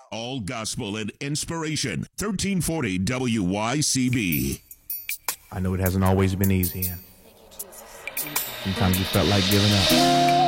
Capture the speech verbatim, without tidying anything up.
All gospel and inspiration. thirteen forty W Y C B. I know it hasn't always been easy, and sometimes you felt like giving up.